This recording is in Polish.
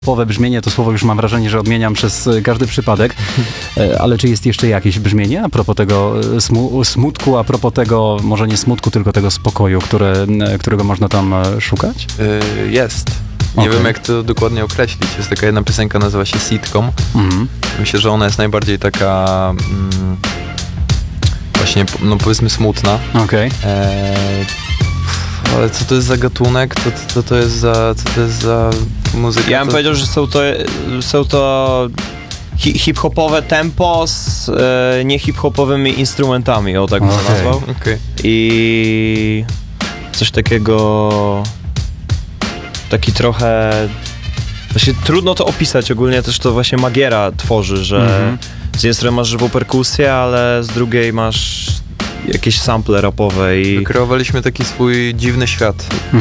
Połowe brzmienie, to słowo już mam wrażenie, że odmieniam przez każdy przypadek, ale czy jest jeszcze jakieś brzmienie a propos tego smutku, a propos tego, może nie smutku, tylko tego spokoju, którego można tam szukać? Jest. Nie wiem, jak to dokładnie określić. Jest taka jedna piosenka, nazywa się Sitcom. Myślę, że ona jest najbardziej taka właśnie, no powiedzmy, smutna. Okej. Ale co to jest za gatunek? Co to jest za muzyka? Ja bym powiedział, że są to hip-hopowe tempo z nie-hip-hopowymi instrumentami, o tak bym to nazwał. Okay. I coś takiego, taki trochę, właśnie trudno to opisać, ogólnie też to właśnie Magiera tworzy, że z jednej strony masz żywą perkusję, ale z drugiej masz jakieś sample rapowe i Wykreowaliśmy taki swój dziwny świat.